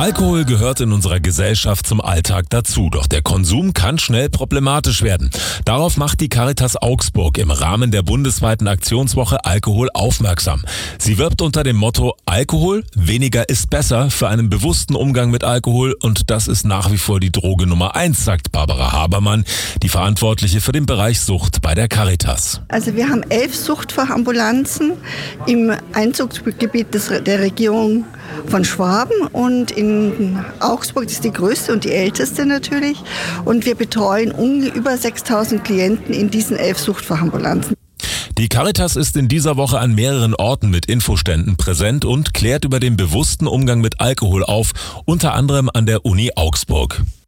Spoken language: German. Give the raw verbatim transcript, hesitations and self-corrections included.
Alkohol gehört in unserer Gesellschaft zum Alltag dazu, doch der Konsum kann schnell problematisch werden. Darauf macht die Caritas Augsburg im Rahmen der bundesweiten Aktionswoche Alkohol aufmerksam. Sie wirbt unter dem Motto Alkohol, weniger ist besser für einen bewussten Umgang mit Alkohol, und das ist nach wie vor die Droge Nummer eins, sagt Barbara Habermann, die Verantwortliche für den Bereich Sucht bei der Caritas. Also wir haben elf Suchtfachambulanzen im Einzugsgebiet des, der Regierung von Schwaben, und in Augsburg, das ist die größte und die älteste natürlich, und wir betreuen um, über sechstausend Klienten in diesen elf Suchtfachambulanzen. Die Caritas ist in dieser Woche an mehreren Orten mit Infoständen präsent und klärt über den bewussten Umgang mit Alkohol auf, unter anderem an der Uni Augsburg.